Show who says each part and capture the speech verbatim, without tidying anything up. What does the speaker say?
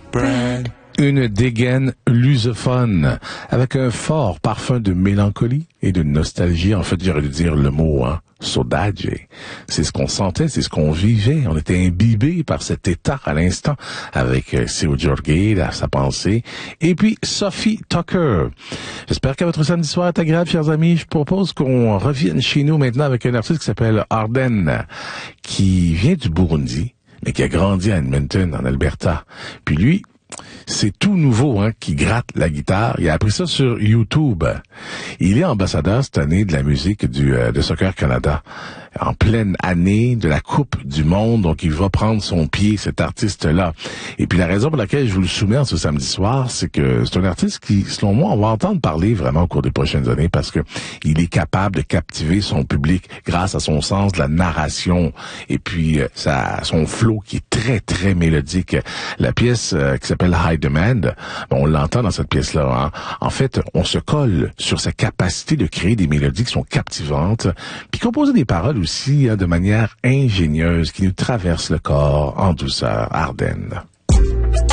Speaker 1: bread.
Speaker 2: Une dégaine lusophone, avec un fort parfum de mélancolie et de nostalgie. En fait, j'aurais dû dire le mot, hein, saudade. C'est ce qu'on sentait, c'est ce qu'on vivait. On était imbibés par cet état à l'instant, avec euh, Seu Jorge, là, sa pensée. Et puis, Sophie Tucker. J'espère que votre samedi soir est agréable, chers amis. Je propose qu'on revienne chez nous maintenant avec un artiste qui s'appelle Arden, qui vient du Burundi, mais qui a grandi à Edmonton, en Alberta. Puis lui, c'est tout nouveau, hein, qui gratte la guitare. Il a appris ça sur YouTube. Il est ambassadeur cette année de la musique du euh, de Soccer Canada, en pleine année de la Coupe du Monde. Donc, il va prendre son pied, cet artiste-là. Et puis, la raison pour laquelle je vous le soumets ce samedi soir, c'est que c'est un artiste qui, selon moi, on va entendre parler vraiment au cours des prochaines années parce que il est capable de captiver son public grâce à son sens de la narration et puis euh, sa, son flow qui est très, très mélodique. La pièce euh, qui s'appelle High Demand, on l'entend dans cette pièce-là. Hein. En fait, on se colle sur sa capacité de créer des mélodies qui sont captivantes, puis composer des paroles aussi, hein, de manière ingénieuse qui nous traversent le corps en douceur. Arden.